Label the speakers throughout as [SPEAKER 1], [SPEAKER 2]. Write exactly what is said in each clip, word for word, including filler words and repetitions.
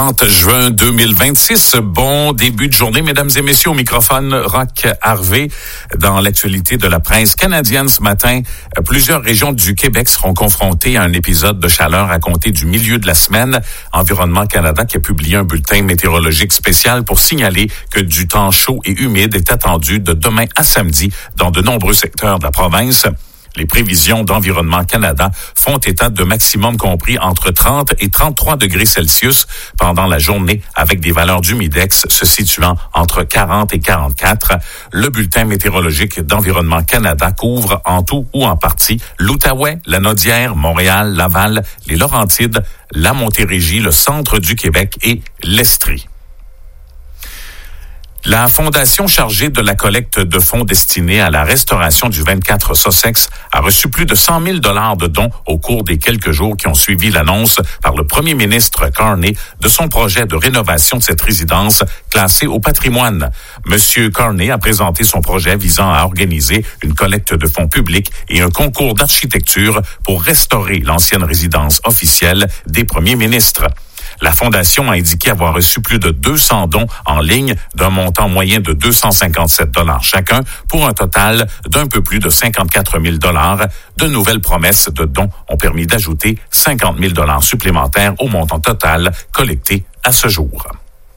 [SPEAKER 1] trente juin deux mille vingt-six. Bon début de journée, mesdames et messieurs, au microphone Roch Harvey. Dans l'actualité de la presse canadienne ce matin, plusieurs régions du Québec seront confrontées à un épisode de chaleur à compter du milieu de la semaine. Environnement Canada qui a publié un bulletin météorologique spécial pour signaler que du temps chaud et humide est attendu de demain à samedi dans de nombreux secteurs de la province. Les prévisions d'Environnement Canada font état de maximum compris entre trente et trente-trois degrés Celsius pendant la journée, avec des valeurs d'humidex se situant entre quarante et quarante-quatre. Le bulletin météorologique d'Environnement Canada couvre en tout ou en partie l'Outaouais, la Naudière, Montréal, Laval, les Laurentides, la Montérégie, le centre du Québec et l'Estrie. La fondation chargée de la collecte de fonds destinés à la restauration du vingt-quatre Sussex a reçu plus de cent mille dollars de dons au cours des quelques jours qui ont suivi l'annonce par le premier ministre Carney de son projet de rénovation de cette résidence classée au patrimoine. Monsieur Carney a présenté son projet visant à organiser une collecte de fonds publics et un concours d'architecture pour restaurer l'ancienne résidence officielle des premiers ministres. La Fondation a indiqué avoir reçu plus de deux cents dons en ligne d'un montant moyen de deux cent cinquante-sept dollars chacun pour un total d'un peu plus de cinquante-quatre mille dollars. De nouvelles promesses de dons ont permis d'ajouter cinquante mille dollars supplémentaires au montant total collecté à ce jour.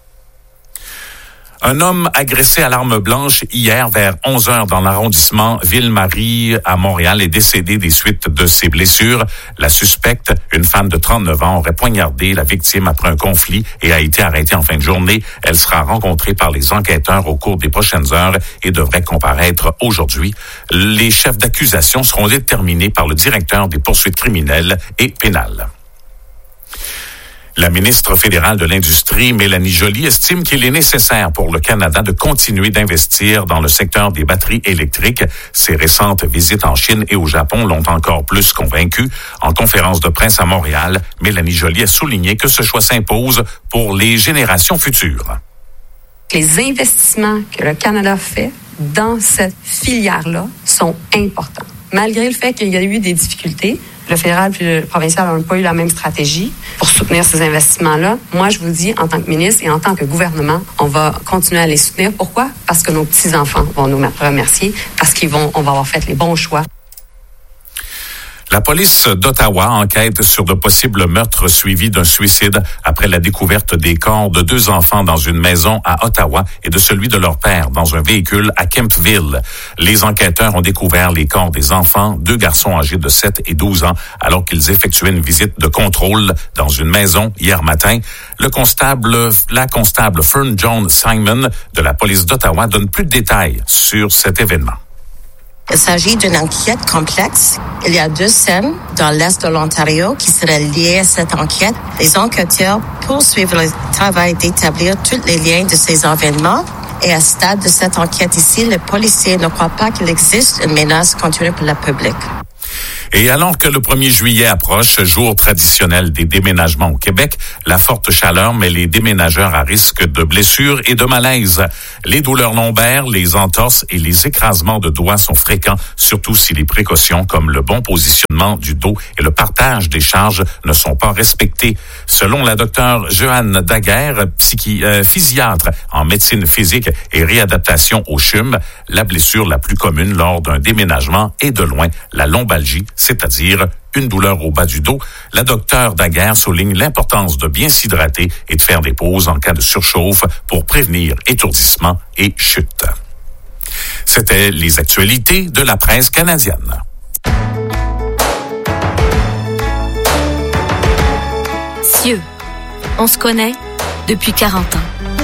[SPEAKER 1] Un homme agressé à l'arme blanche hier vers onze heures dans l'arrondissement Ville-Marie à Montréal est décédé des suites de ses blessures. La suspecte, une femme de trente-neuf ans, aurait poignardé la victime après un conflit et a été arrêtée en fin de journée. Elle sera rencontrée par les enquêteurs au cours des prochaines heures et devrait comparaître aujourd'hui. Les chefs d'accusation seront déterminés par le directeur des poursuites criminelles et pénales. La ministre fédérale de l'Industrie, Mélanie Joly, estime qu'il est nécessaire pour le Canada de continuer d'investir dans le secteur des batteries électriques. Ses récentes visites en Chine et au Japon l'ont encore plus convaincue. En conférence de presse à Montréal, Mélanie Joly a souligné que ce choix s'impose pour les générations futures.
[SPEAKER 2] Les investissements que le Canada fait dans cette filière-là sont importants. Malgré le fait qu'il y a eu des difficultés, le fédéral et le provincial n'ont pas eu la même stratégie pour soutenir ces investissements-là. Moi, je vous dis, en tant que ministre et en tant que gouvernement, on va continuer à les soutenir. Pourquoi? Parce que nos petits-enfants vont nous remercier, parce qu'ils vont, on va avoir fait les bons choix.
[SPEAKER 1] La police d'Ottawa enquête sur de possibles meurtres suivis d'un suicide après la découverte des corps de deux enfants dans une maison à Ottawa et de celui de leur père dans un véhicule à Kemptville. Les enquêteurs ont découvert les corps des enfants, deux garçons âgés de sept et douze ans, alors qu'ils effectuaient une visite de contrôle dans une maison hier matin. Le constable, la constable Fern Jones Simon de la police d'Ottawa donne plus de détails sur cet événement.
[SPEAKER 3] Il s'agit d'une enquête complexe. Il y a deux scènes dans l'est de l'Ontario qui seraient liées à cette enquête. Les enquêteurs poursuivent le travail d'établir tous les liens de ces événements. Et à ce stade de cette enquête ici, les policiers ne croient pas qu'il existe une menace continue pour le public.
[SPEAKER 1] Et alors que le premier juillet approche, jour traditionnel des déménagements au Québec, la forte chaleur met les déménageurs à risque de blessures et de malaise. Les douleurs lombaires, les entorses et les écrasements de doigts sont fréquents, surtout si les précautions comme le bon positionnement du dos et le partage des charges ne sont pas respectées. Selon la docteure Joanne Daguerre, psychi- euh, physiatre en médecine physique et réadaptation au C H U M, la blessure la plus commune lors d'un déménagement est de loin la lombalgie, c'est-à-dire une douleur au bas du dos. La docteure Daguerre souligne l'importance de bien s'hydrater et de faire des pauses en cas de surchauffe pour prévenir étourdissement et chute. C'était les actualités de la presse canadienne.
[SPEAKER 4] Cieux, on se connaît depuis quarante ans.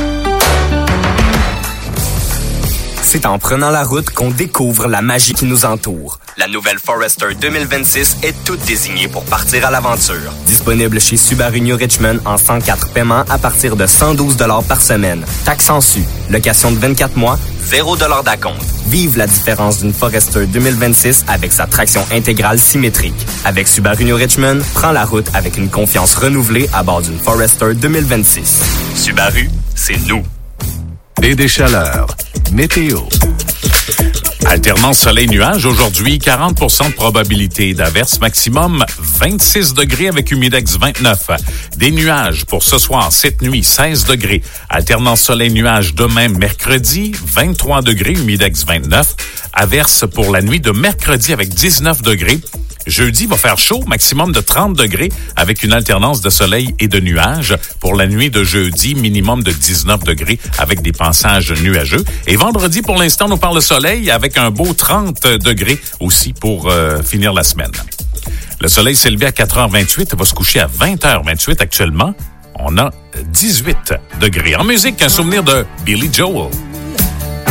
[SPEAKER 5] C'est en prenant la route qu'on découvre la magie qui nous entoure. La nouvelle Forester deux mille vingt-six est toute désignée pour partir à l'aventure. Disponible chez Subaru New Richmond en cent quatre paiements à partir de cent douze dollars par semaine. Taxe en su. Location de vingt-quatre mois, zéro dollars d'acompte. Vive la différence d'une Forester deux mille vingt-six avec sa traction intégrale symétrique. Avec Subaru New Richmond, prends la route avec une confiance renouvelée à bord d'une Forester deux mille vingt-six. Subaru, c'est nous.
[SPEAKER 6] Et des chaleurs. Météo.
[SPEAKER 1] Alternance soleil-nuage. Aujourd'hui, quarante pour cent de probabilité d'averse, maximum vingt. vingt-six degrés avec humidex vingt-neuf. Des nuages pour ce soir, cette nuit, seize degrés. Alternance soleil-nuage demain, mercredi, vingt-trois degrés, humidex vingt-neuf. Averse pour la nuit de mercredi avec dix-neuf degrés. Jeudi va faire chaud, maximum de trente degrés avec une alternance de soleil et de nuages. Pour la nuit de jeudi, minimum de dix-neuf degrés avec des passages nuageux. Et vendredi, pour l'instant, nous parle le soleil avec un beau trente degrés aussi pour euh, finir la semaine. Le soleil s'est levé à quatre heures vingt-huit et va se coucher à vingt heures vingt-huit actuellement. On a dix-huit degrés. En musique, un souvenir de Billy Joel.